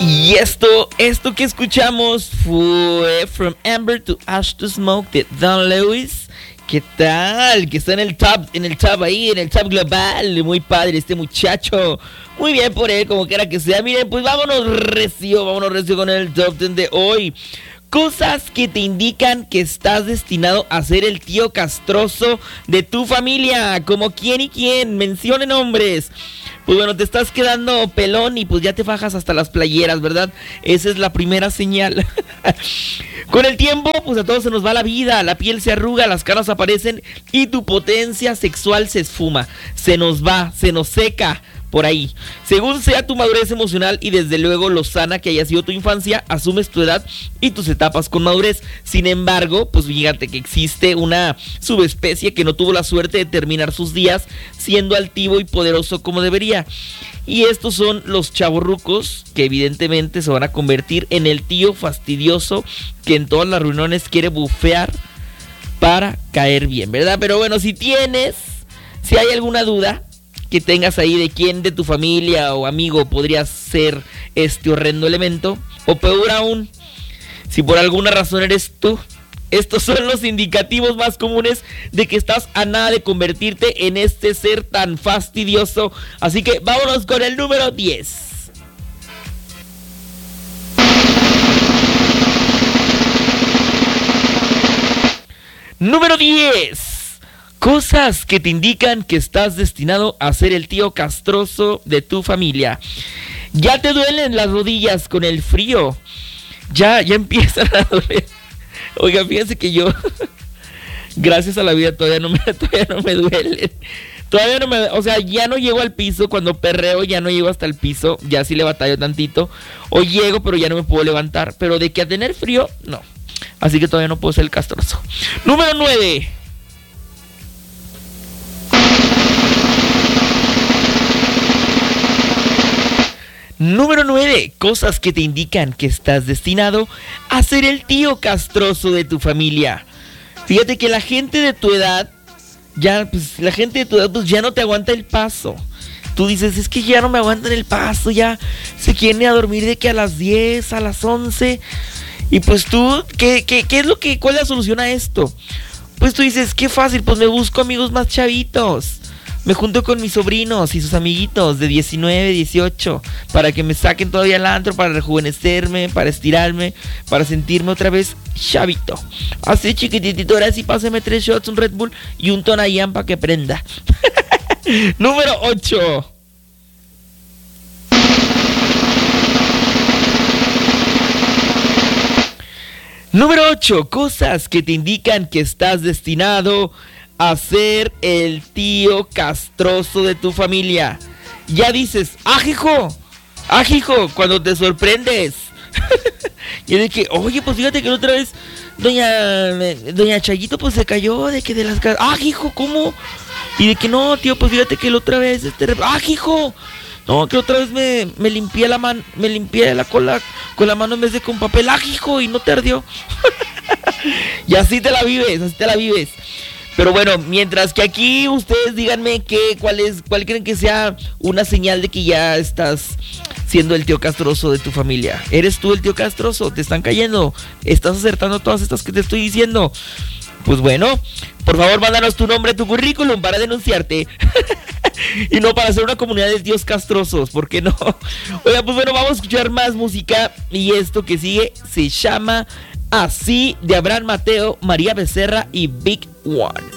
Y esto que escuchamos fue From Amber to Ash to Smoke de Don Lewis. ¿Qué tal? Que está en el top global. Muy padre este muchacho. Muy bien por él, como quiera que sea. Miren, pues vámonos recio con el top 10 de hoy. Cosas que te indican que estás destinado a ser el tío castroso de tu familia. Como quién y quién, mencione nombres. Pues bueno, te estás quedando pelón y pues ya te fajas hasta las playeras, ¿verdad? Esa es la primera señal. Con el tiempo, pues a todos se nos va la vida, la piel se arruga, las caras aparecen y tu potencia sexual se esfuma. Se nos va, se nos seca. Por ahí, según sea tu madurez emocional y desde luego lo sana que haya sido tu infancia, asumes tu edad y tus etapas con madurez. Sin embargo, pues fíjate que existe una subespecie que no tuvo la suerte de terminar sus días siendo altivo y poderoso como debería. Y estos son los chavorrucos que evidentemente se van a convertir en el tío fastidioso que en todas las reuniones quiere bufear para caer bien, ¿verdad? Pero bueno, si hay alguna duda que tengas ahí de quién de tu familia o amigo podría ser este horrendo elemento, o peor aún, si por alguna razón eres tú, estos son los indicativos más comunes de que estás a nada de convertirte en este ser tan fastidioso. Así que vámonos con el número 10. Número 10. Cosas que te indican que estás destinado a ser el tío castroso de tu familia. Ya te duelen las rodillas con el frío. Ya empiezan a doler. Oiga, fíjense que yo, gracias a la vida, todavía no me duelen. O sea, ya no llego al piso. Cuando perreo ya no llego hasta el piso. Ya sí le batallo tantito. O llego, pero ya no me puedo levantar. Pero de que a tener frío, no. Así que todavía no puedo ser el castroso. Número 9. Número 9. Cosas que te indican que estás destinado a ser el tío castroso de tu familia. Fíjate que la gente de tu edad ya no te aguanta el paso. Tú dices, es que ya no me aguantan el paso, ya se quieren a dormir de que a las 10, a las 11. Y pues tú, ¿cuál es la solución a esto? Pues tú dices, qué fácil, pues me busco amigos más chavitos. Me junto con mis sobrinos y sus amiguitos de 19, 18 para que me saquen todavía al antro, para rejuvenecerme, para estirarme, para sentirme otra vez chavito. Así chiquitito, ahora sí páseme 3 shots, un Red Bull y un Tonayán para que prenda. Número 8. Número 8. Cosas que te indican que estás destinado a ser el tío castroso de tu familia. Ya dices, hijo, cuando te sorprendes. Y de que, oye, pues fíjate que la otra vez doña Chayito pues se cayó de que de las casas. Hijo, ¿cómo? Y de que no, tío, pues fíjate que la otra vez hijo, no, que otra vez me limpié la mano, me limpié la cola con la mano en vez de con papel. Hijo, y no te ardió. Y así te la vives. Pero bueno, mientras que aquí ustedes díganme cuál creen que sea una señal de que ya estás siendo el tío castroso de tu familia. ¿Eres tú el tío castroso? ¿Te están cayendo? ¿Estás acertando todas estas que te estoy diciendo? Pues bueno, por favor, mándanos tu nombre, tu currículum para denunciarte. Y no para hacer una comunidad de tíos castrosos, ¿por qué no? Oiga, pues bueno, vamos a escuchar más música. Y esto que sigue se llama Así, de Abraham Mateo, María Becerra y Big One.